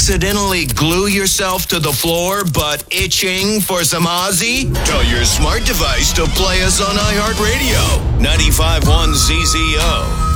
accidentally glue yourself to the floor but itching for some Ozzy? Tell your smart device to play us on iHeartRadio. 95.1 ZZO.